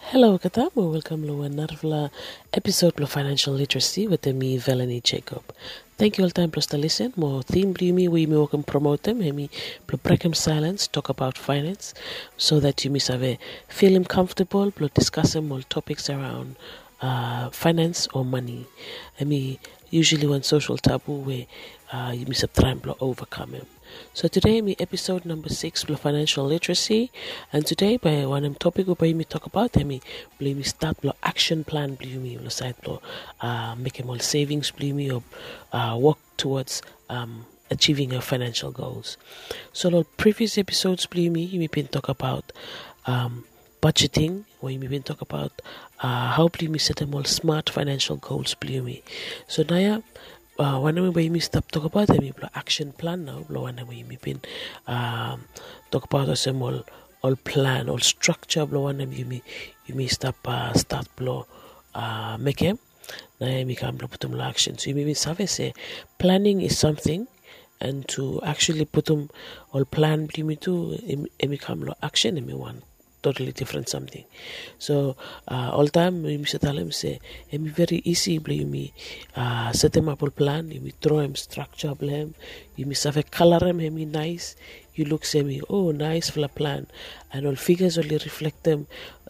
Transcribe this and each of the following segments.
Hello, Katam. Welcome to another episode of Financial Literacy with me, Velanie Jacob. Thank you all time plus to listen. More theme me we can promote them. Me break them silence, talk about finance, so that you miss have a feeling comfortable, discussing more topics around finance or money. Usually one social taboo where you miss a try and overcome them. So today me episode number 6 for financial literacy, and today by one topic we me talk about me start action plan me side make all savings me or work towards achieving your financial goals. So the previous episodes me been talk about budgeting, where we been talk about how me set them all smart financial goals me. So now when we stop talk about them, action plan now. When we been talk about us all plan, all structure. When you stop start make them. Now we can put them action. So you maybe say planning is something, and to actually put them all plan me to become action. One totally different something. So all time we tell them say very easy me set them up all plan, you draw them structure blame, you have a color them nice, you look say me oh nice for a plan, and all figures only reflect them.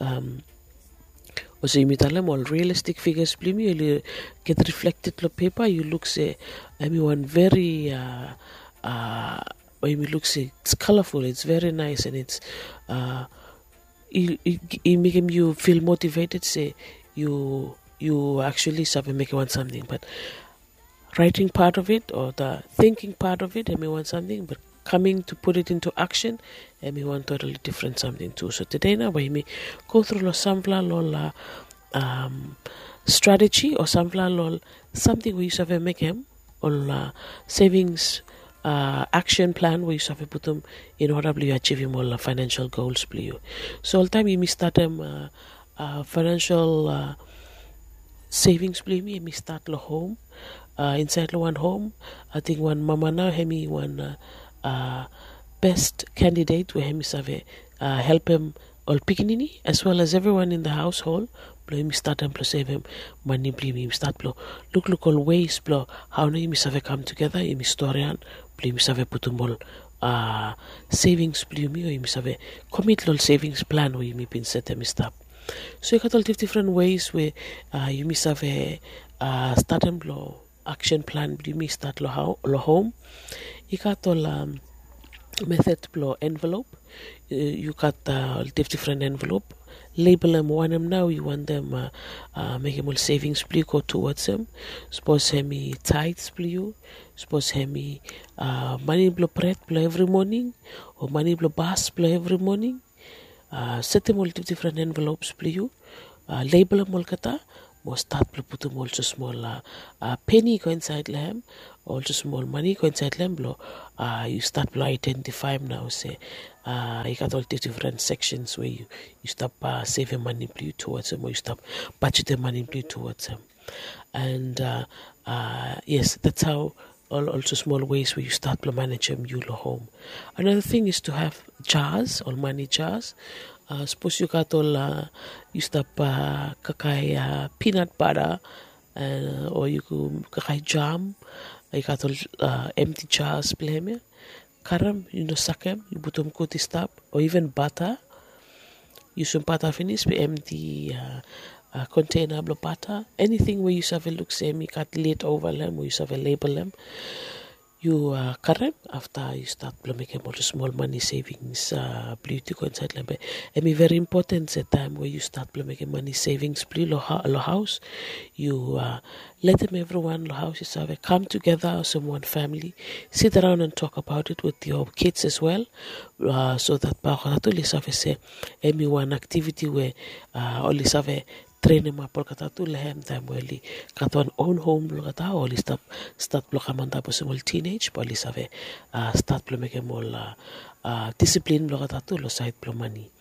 Also you tell them all realistic figures you get reflected on paper, you look say one very when we look say it's colorful, it's very nice, and it's it make you feel motivated, say you actually make want something, but writing part of it or the thinking part of it want something, but coming to put it into action want totally different something too. So today now we go through some strategy or something we used to make him or savings action plan where you have to put them in order to achieve all financial goals. So all time you start them financial savings me start the home inside the one home. I think one mama now one best candidate where him have help him all pickinini as well as everyone in the household. Him start and save him money him start look all ways how no him have come together him historian him have put them all savings me or him have commit all savings plan where him been set him stop. So you got all different ways where you miss have a start and action plan me start home. You got all method envelope, you got different envelope, label them one them now, you want them make them all savings go towards them. Suppose me tithes you, suppose me money bread every morning, or money bus every morning. Set them all different envelopes you, label them all kata. More start put them also small penny go inside them, also small money go inside them you start identify them now, say you got all the different sections where you stop saving money towards them, or you stop budgeting money towards them. And yes, that's how also small ways where you start to manage them your home. Another thing is to have jars or money jars. Suppose you got all you stop kakai peanut butter or you could kakai jam, you got all empty jars blame karam sakem you put them good stop, or even butter. You some butter finish be empty container of butter, anything where you have a look say me cut late over them, or you have a label them. You current after you start making more small money savings to go inside them. And very important at time where you start making money savings lo house. You let them everyone lo house is have come together as one family, sit around and talk about it with your kids as well. So that have say one activity where only have train them up kata tu lehem time weli katuan own home lo kata oli start lo kamanda possible teenage poli save start lo make more discipline lo kata tu lo side lo money.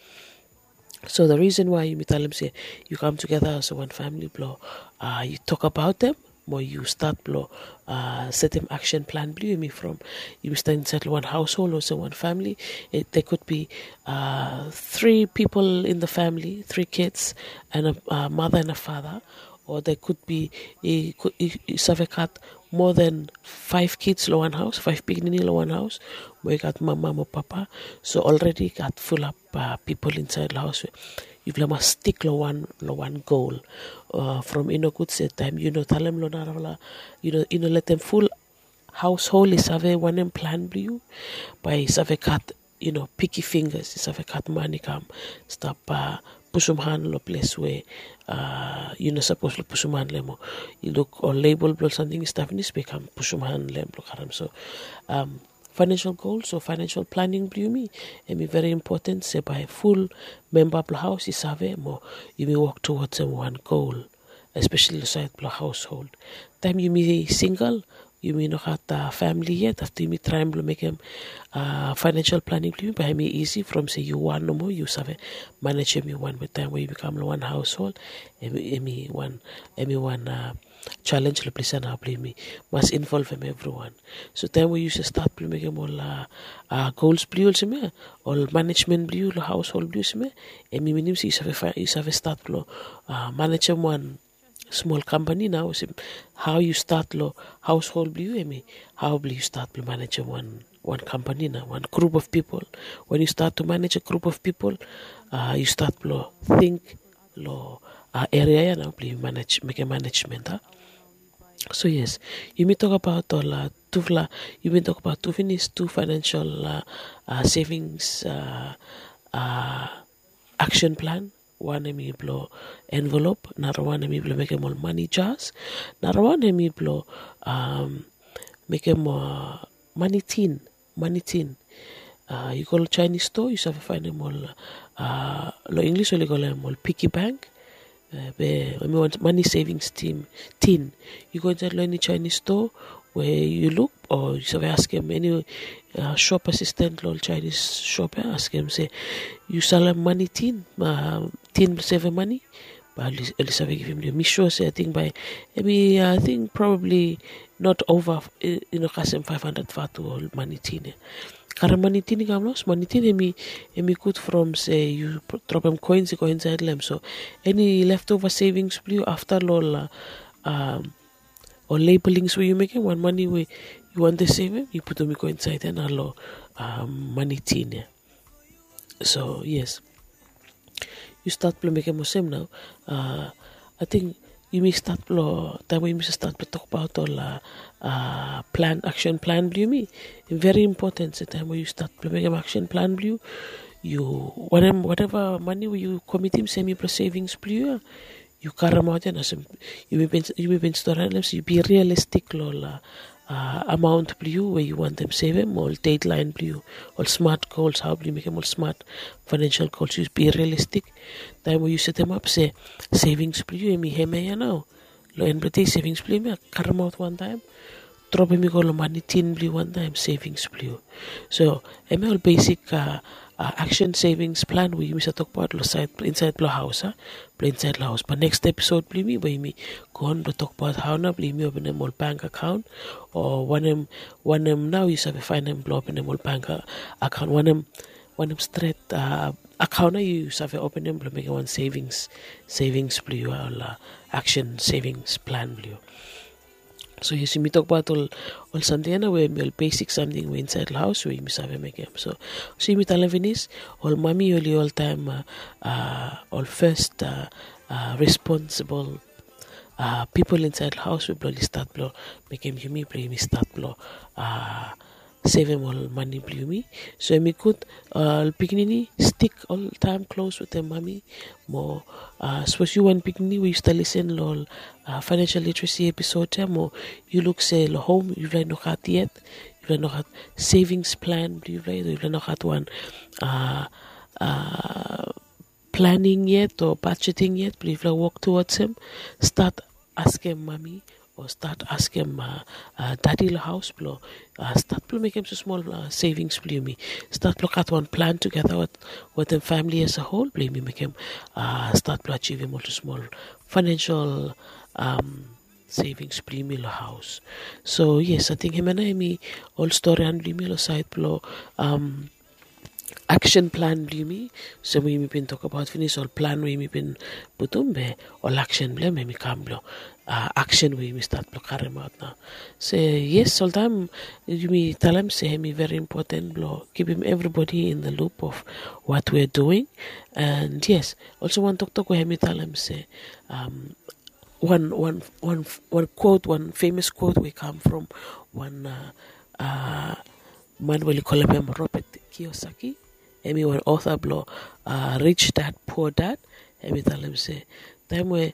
So the reason why you tell them say you come together as one family you talk about them more you start blow set them action plan blue me from you start inside one household or so one family. There could be 3 people in the family, 3 kids and a mother and a father, or there could be cut more than 5 kids in one house, 5 people in one house. We got mama or papa, so already got full up people inside the house. You must stick to one goal. From good set time, tell them let them full household is have one plan blue by have cut picky fingers is have cut money come stop push them hand lo place where supposed to push them hand lemo you look or label or something stuff in this become push them hand lem so financial goals or financial planning blue me and be very important say by full member of the house is have more you may work towards one goal, especially inside the household. Time you may single, you may not have a family yet. After you may try and make them financial planning blue, but me easy from say you want no more, you have manage me one by time where you become one household, me one challenge the place and I blame me must involve everyone. So time we used to start making all goals blue me, all management blue, household blue me, and me means you have a start manage one small company now. How you start household blue me, how you start to manage one company now, one group of people. When you start to manage a group of people, you start to think area now make a management. So yes, you may talk about all you may talk about two financial savings action plan. One emi blow envelope, another one emi blow make more money jars, another one emi blow make more money tin. You go to Chinese store, you have to find them all English only call them all piggy bank. Want money savings tin. You go to any Chinese store where you look, or you have to ask him any shop assistant or Chinese shop, ask him say you sell a money tin save money. But at least I give him the sure say I think probably not over 500 fatu money tin. Karena money tin kamlos money tin emi good from say you drop them coins go inside them, so any leftover savings blue after all or labelings where you making one money where you want to save it, you put them go inside and allow money tin. So yes, you start to make a same now. I think you may start time when you start to talk about all action plan blue me. Very important the time when you start to make an action plan blue, you whatever money you commit him semi plus savings blue, you carry out and you be so you be realistic amount blue where you want them save them, all deadline blue, all smart goals, how do you make them all smart financial goals, you be realistic. Time when you set them up say savings blue me heme now. Lo everyday savings blue me carry out one time. Drop me go money tin blue one time savings blue. So all basic action savings plan we used to talk about inside the house, inside the house. But next episode blue me where me go on to talk about how now blue me open a more bank account, or one now you have to find them blow open a more bank account, one straight account you have to open them make one savings blue or action savings plan blue. So you see me talk about all something where all basic something we inside the house where you must have make them. So see me tell is all mommy all time all first responsible people inside the house we blow start blow make him me play me start blow save him all money blue me. So me could beginning stick all time close with them mommy more suppose you want beginning we used to listen all financial literacy episode time or you look say home you like not had yet, you like not had savings plan you like not had one planning yet or budgeting yet, but if you walk towards him, start asking mommy or start asking daddy the house blow, start to make him so small savings blue me, start look at one plan together with the family as a whole, me make him start to achieve him also small financial savings bli mi lo house. So yes, I think hemana hemi all story and bli mi lo side plo action plan bli mi. So we been talk about finish all plan we been putumbe all action bli me kamblo. Action we start block out now. Say yes, all time you me tell him say me very important blow. Keep him everybody in the loop of what we're doing. And yes, also one talk where me tell him say one quote, one famous quote we come from one man will call him Robert Kiyosaki. Emi one author blow Rich Dad Poor Dad. Emi tell him say time where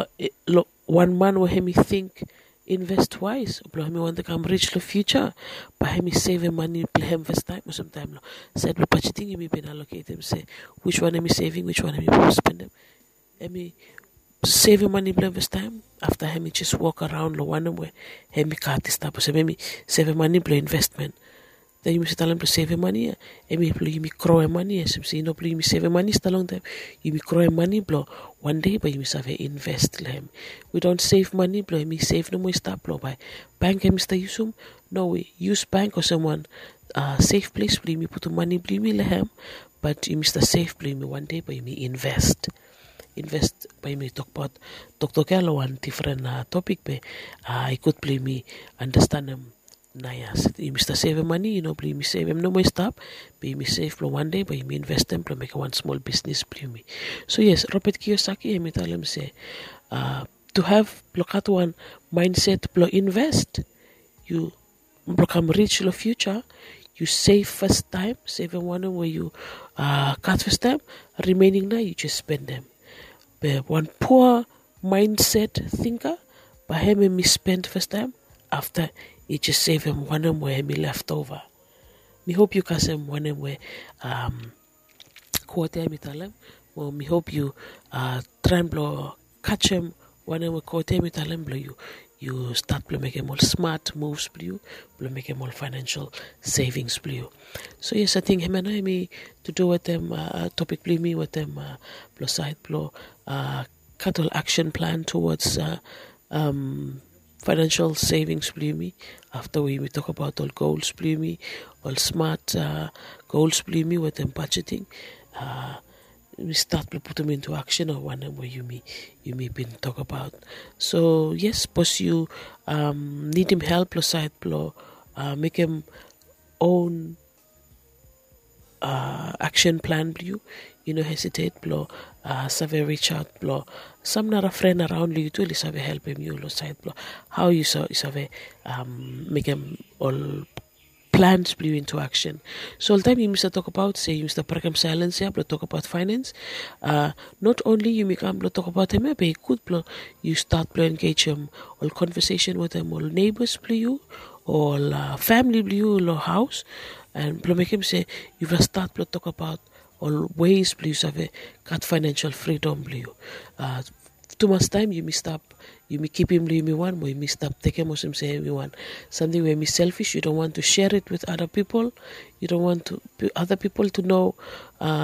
one man will have me think invest wise, blow him want to come rich the future, but him save money play him first time or sometime said we budgeting him been allocate him say which one am I saving, which one am I spending. Emi saving money play first time after him just walk around lo one way him cut this type so maybe save money play investment. Then you must tell them to save money. Emi play you grow money. Some say no play you save money. It's a long time. You grow money. Blow one day, but you must have invest. Them. We don't save money. Blow me save no more stop. Blow by bank. Mr. Yusum. No we use bank or someone safe place. Play me put money. Play me lehem. But you must save. Play me one day, but you me invest. Invest by me talk about Dr. one different topic. But I could play me understand them. Yes, you must save money, you know, play me save him no more stop, pay me save for one day, but you me invest them, make one small business, play me. So yes, Robert Kiyosaki, I tell him say, to have block one mindset, blow invest, you become rich in the future, you save first time, save one where you cut first time, remaining now you just spend them. But one poor mindset thinker, but him me spend first time after. It just save him one where me left over. Me hope you can him one where quarter me tell him. Well, me hope you try and blow catch him one where quarter me tell him blow you start to make him all smart moves blue, make him all financial savings blue. So yes, I think him and me to do with them topic blue me with them blow side blow cattle action plan towards financial savings blue me after we talk about all goals blue me all smart goals blue me with them budgeting we start to put them into action or one where you may been talk about. So yes, boss you need him help plus side blow make him own action plan blue, you know, hesitate blow save reach out blow some not a friend around you to save help him you side blow how you save make him all plans blue into action. So all the time you must talk about say you must program silence here but talk about finance not only you make him talk about him but good blow you start to engage him all conversation with him all neighbors blue you all family blue or house and make him say you will start to talk about all ways please have got financial freedom blue too much time you may stop you may keep him you may one you may stop taking him say everyone something where me selfish you don't want to share it with other people you don't want to other people to know